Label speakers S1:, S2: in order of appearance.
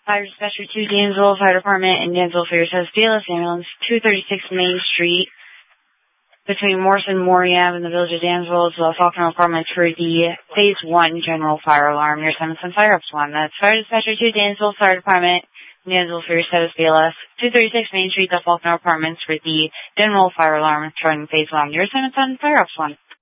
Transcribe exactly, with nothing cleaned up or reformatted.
S1: Fire Dispatcher two, Dansville Fire Department in Dansville for your service. Bayless Ambulance, two thirty-six Main Street, between Morrison and Moriam in the village of Dansville, to the Falcon Apartments for the Phase one General Fire Alarm. Your Simonson Fire Ups one. That's Fire Dispatcher two, Dansville Fire Department in Dansville for your service. Bayless, two thirty-six Main Street, the Falcon Apartments for the General Fire Alarm, starting Phase one. Your Simonson Fire Ups one.